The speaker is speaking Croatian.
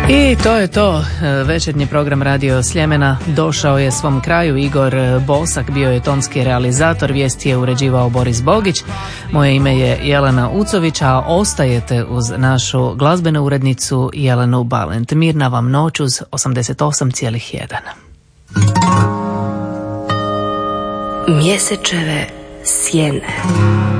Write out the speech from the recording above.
I to je to. Večernji program Radio Sljemena došao je svom kraju. Igor Bosak bio je tonski realizator, vijesti je uređivao Boris Bogić. Moje ime je Jelena Ucović, a ostajete uz našu glazbenu urednicu Jelenu Balent. Mirna vam noć uz 88,1. Mjesečeve sjene.